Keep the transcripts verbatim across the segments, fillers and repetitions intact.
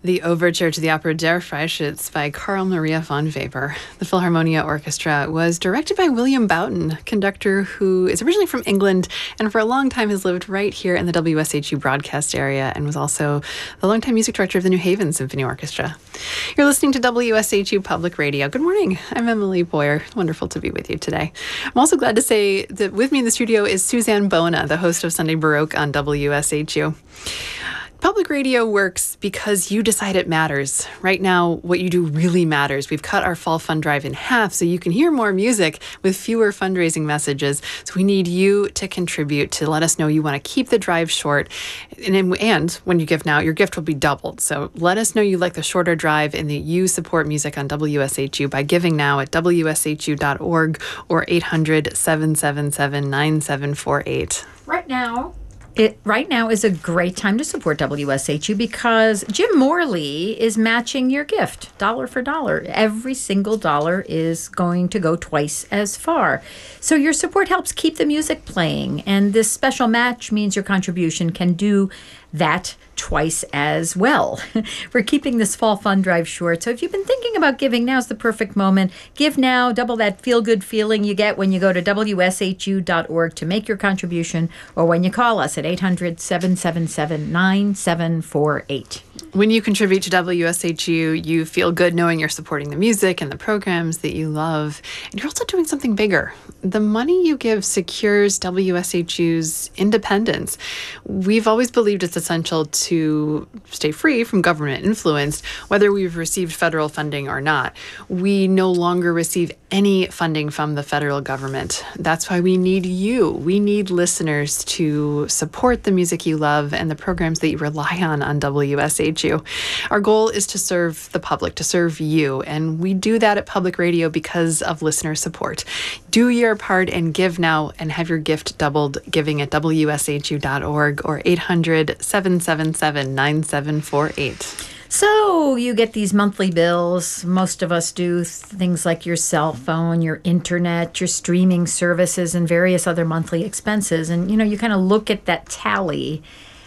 The overture to the opera Der Freischütz by Carl Maria von Weber. The Philharmonia Orchestra was directed by William Boughton, conductor who is originally from England and for a long time has lived right here in the W S H U broadcast area and was also the longtime music director of the New Haven Symphony Orchestra. You're listening to W S H U Public Radio. Good morning. I'm Emily Boyer. Wonderful to be with you today. I'm also glad to say that with me in the studio is Suzanne Bona, the host of Sunday Baroque on W S H U. Public radio works because you decide it matters. Right now, what you do really matters. We've cut our fall fund drive in half so you can hear more music with fewer fundraising messages. So we need you to contribute, to let us know you want to keep the drive short. And, and when you give now, your gift will be doubled. So let us know you like the shorter drive and that you support music on W S H U by giving now at W S H U dot org or eight hundred, seven seven seven, nine seven four eight. Right now, It right now is a great time to support W S H U because Jim Morley is matching your gift dollar for dollar. Every single dollar is going to go twice as far. So your support helps keep the music playing, and this special match means your contribution can do that twice as well. We're keeping this fall fund drive short, so if you've been thinking about giving, now's the perfect moment. Give now, double that feel-good feeling you get when you go to W S H U dot org to make your contribution, or when you call us at eight hundred, seven seven seven, nine seven four eight. When you contribute to W S H U, you feel good knowing you're supporting the music and the programs that you love, and you're also doing something bigger. The money you give secures W S H U's independence. We've always believed it's essential to stay free from government influence, whether we've received federal funding or not. We no longer receive any funding from the federal government. That's why we need you. We need listeners to support the music you love and the programs that you rely on on W S H U. Our goal is to serve the public, to serve you, and we do that at Public Radio because of listener support. Do your part and give now and have your gift doubled, giving at W S H U dot org or eight hundred, seven seven seven, nine seven four eight. So you get these monthly bills. Most of us do things like your cell phone, your internet, your streaming services, and various other monthly expenses. And, you know, you kind of look at that tally.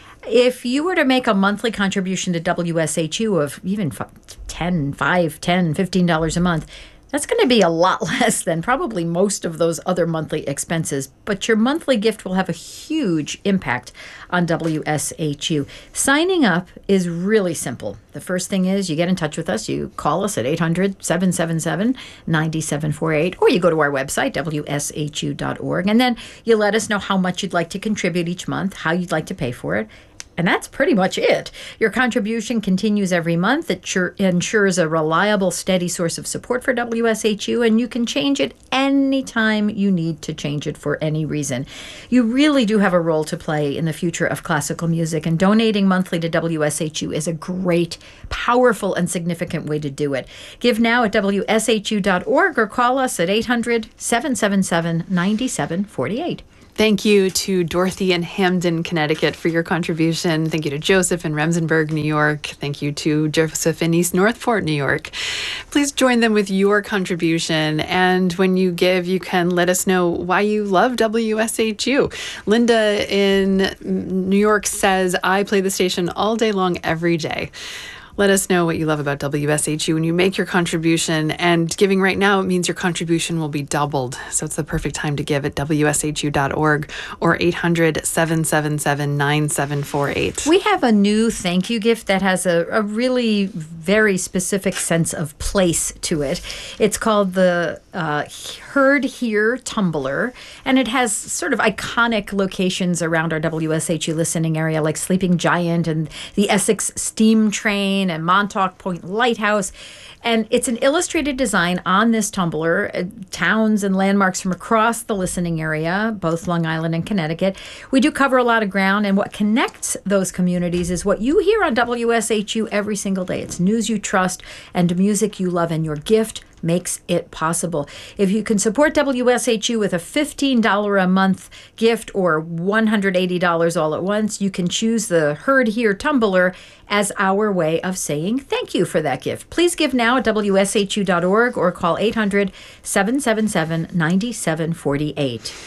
If you were to make a monthly contribution to W S H U of even ten, five, ten, fifteen dollars a month, that's going to be a lot less than probably most of those other monthly expenses. But your monthly gift will have a huge impact on W S H U. Signing up is really simple. The first thing is you get in touch with us. You call us at eight hundred, seven seven seven, nine seven four eight, or you go to our website, W S H U dot org, and then you let us know how much you'd like to contribute each month, how you'd like to pay for it. And that's pretty much it. Your contribution continues every month. It sure ensures a reliable, steady source of support for W S H U, and you can change it anytime you need to change it for any reason. You really do have a role to play in the future of classical music, and donating monthly to W S H U is a great, powerful, and significant way to do it. Give now at W S H U dot org or call us at eight hundred, seven seven seven, nine seven four eight. Thank you to Dorothy in Hamden, Connecticut for your contribution. Thank you to Joseph in Remsenburg, New York. Thank you to Joseph in East Northport, New York. Please join them with your contribution. And when you give, you can let us know why you love W S H U. Linda in New York says, I play the station all day long, every day. Let us know what you love about W S H U when you make your contribution. And giving right now, it means your contribution will be doubled. So it's the perfect time to give at W S H U dot org or eight hundred, seven seven seven, nine seven four eight. We have a new thank you gift that has a, a really very specific sense of place to it. It's called the uh, Heard Here Tumbler, and it has sort of iconic locations around our W S H U listening area, like Sleeping Giant and the Essex Steam Train and Montauk Point Lighthouse. And it's an illustrated design on this tumbler, uh, towns and landmarks from across the listening area, both Long Island and Connecticut. We do cover a lot of ground, and what connects those communities is what you hear on W S H U every single day. It's news you trust and music you love, and your gift makes it possible. If you can support W S H U with a fifteen dollars a month gift or one hundred eighty dollars all at once, you can choose the Heard Here Tumbler as our way of saying thank you for that gift. Please give now at W S H U dot org or call eight hundred, seven seven seven, nine seven four eight.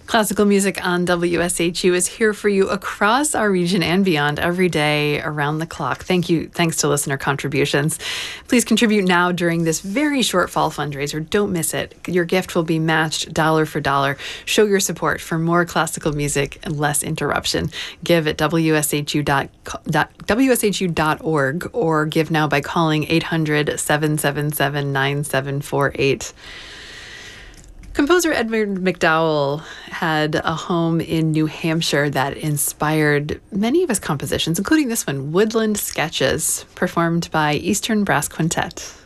Classical music on W S H U is here for you across our region and beyond every day around the clock. Thank you. Thanks to listener contributions. Please contribute now during this very short fall fundraiser. Don't miss it. Your gift will be matched dollar for dollar. Show your support for more classical music and less interruption. Give at W S H U dot org or give now by calling eight hundred, seven seven seven, nine seven four eight. Composer Edmund McDowell had a home in New Hampshire that inspired many of his compositions, including this one, Woodland Sketches, performed by Eastern Brass Quintet.